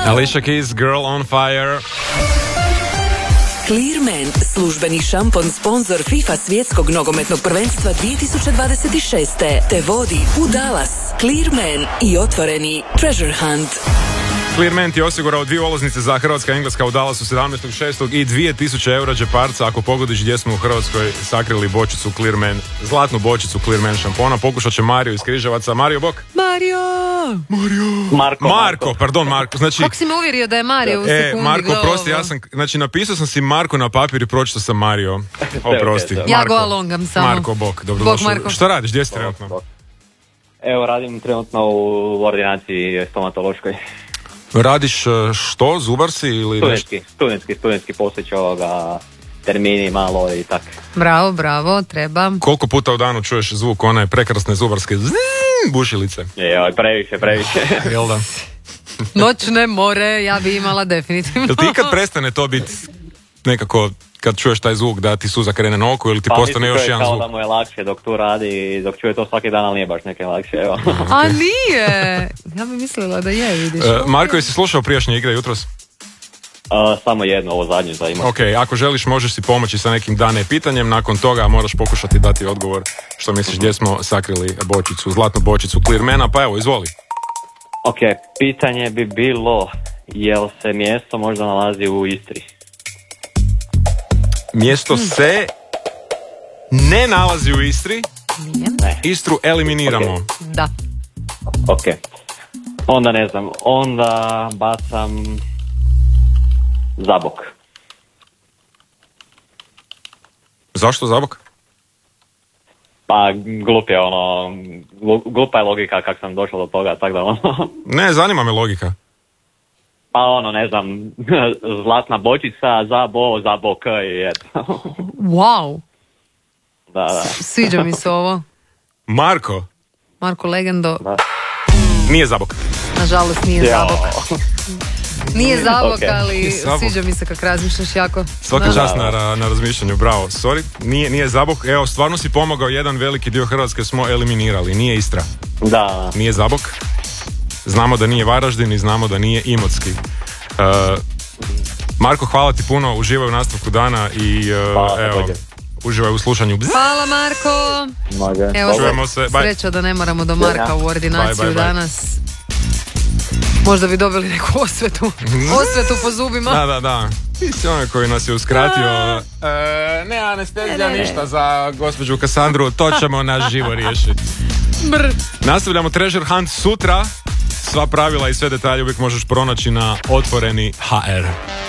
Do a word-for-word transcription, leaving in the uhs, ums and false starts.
Alicia Keys, Girl on Fire. Clearman, službeni šampon, sponsor FIFA svjetskog nogometnog prvenstva dvije tisuće dvadeset šest. te vodi u Dallas. Clearman i otvoreni Treasure Hunt. Clearman ti je osigurao dvije ulaznice za Hrvatska i Engleska u Dallasu sedamnaestog šestog i dvije tisuće eura džeparca ako pogodiš gdje smo u Hrvatskoj sakrili bočicu Clearman, zlatnu bočicu Clearman šampona. Pokušat će Mario iz Križevaca. Mario, bok. Mario! Mario! Marko, Marko, Marko. pardon, Marko. Znači, kako si me uvjerio da je Mario u sekundi? E, Marko, prosti, ja sam, znači napisao sam si Marko na papir i pročitao sam Mario. Oprosti. Okay, ja go alongam samo. Marko, bok, dobrodošao. Što radiš, gdje si trenutno? Bok. Evo, radim trenutno u ordinaciji stomatološkoj. Radiš što, zubar si ili studentski, nešto? Studentski, studentski poslić ovoga, termini malo i tak. Bravo, bravo, treba. Koliko puta u danu čuješ zvuk one prekrasne zubarske zzz, bušilice? Je, previše, previše. Jel da? Noćne more, ja bi imala definitivno. Jel ti kad prestane to biti nekako, kad čuješ taj zvuk da ti suza krene na oko ili ti pa, postane još jedan zvuk? Pa da mu je lakše dok tu radi, dok čuje to svaki dan, ali nije baš neke lakše, evo. Okay. A nije! Ja bi mislila da je, vidiš. Uh, Marko, jesi slušao prijašnje igre jutros? Uh, samo jedno, ovo zadnje za ima. Ok, ako želiš možeš si pomoći sa nekim dane pitanjem, nakon toga moraš pokušati dati odgovor što misliš gdje smo sakrili bočicu, zlatnu bočicu Clearmana, pa evo, izvoli. Ok, pitanje bi bilo, jel se mjesto možda nalazi u Istri? Mjesto se ne nalazi u Istri. Ne. Istru eliminiramo. Okay. Da. Ok. Onda ne znam, onda bacam Zabok. Zašto Zabok? Pa glup je ono, glupa je logika kako sam došao do toga, tako da ono... Ne, zanima me logika. Pa ono, ne znam, zlatna bočica, Zabo, Zabok i eto. Wow. Da, da. Sviđa mi se ovo. Marko. Marko Legendo. Da. Nije Zabok. Nažalost nije Zabok. Nije Zabok, okay. ali Zabok. sviđa mi se kak razmišljaš jako. Svaka čast na, na razmišljanju, bravo. Sorry, nije, nije Zabok. Evo, stvarno si pomogao, jedan veliki dio Hrvatske smo eliminirali. Nije Istra. Da. Nije Zabok. Znamo da nije Varaždin i znamo da nije Imotski. Uh, Marko, hvala ti puno, uživaj u nastavku dana i uh, hvala, evo, također. uživaj u slušanju. Hvala Marko. Može. Evo, čujemo se. Bye. Sreća da ne moramo do Marka u ordinaciju bye, bye, bye. danas. Možda bi dobili neku osvetu. Osvetu po zubima. Da, da, da. Ti si onaj koji nas je uskratio. E, ne anestezija, ne, ne. ništa za gospođu Kasandru, to ćemo naš živo riješiti. Brr. Nastavljamo Treasure Hunt sutra. Sva pravila i sve detalje uvijek možeš pronaći na otvoreni ha er.